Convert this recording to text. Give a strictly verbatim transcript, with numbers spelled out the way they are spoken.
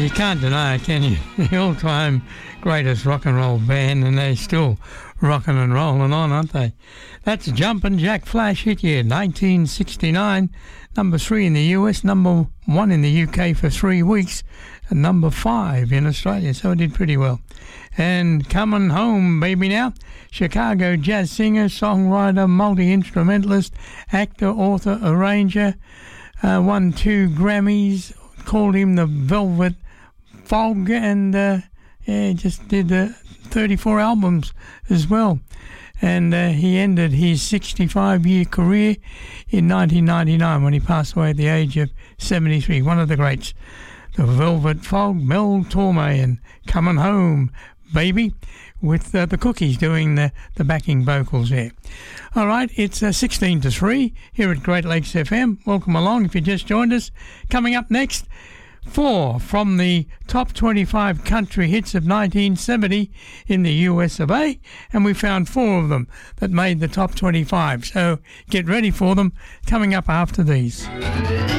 you can't deny it, can you? The all-time greatest rock and roll band, and they're still rocking and rolling on, aren't they? That's Jumpin' Jack Flash hit year, nineteen sixty-nine. Number three in the U S, number one in the U K for three weeks, and number five in Australia, so it did pretty well. And Coming Home, Baby Now, Chicago jazz singer, songwriter, multi-instrumentalist, actor, author, arranger, uh, won two Grammys, called him the Velvet Fog, and uh, yeah, just did uh, thirty-four albums as well. And uh, he ended his sixty-five-year career in nineteen ninety-nine when he passed away at the age of seventy-three. One of the greats, the Velvet Fog, Mel Torme, and Coming Home, Baby, with uh, the Cookies doing the, the backing vocals there. All right, it's uh, sixteen to three here at Great Lakes F M. Welcome along if you just joined us. Coming up next, four from the top twenty-five country hits of nineteen seventy in the U S of A, and we found four of them that made the top twenty-five. So get ready for them coming up after these.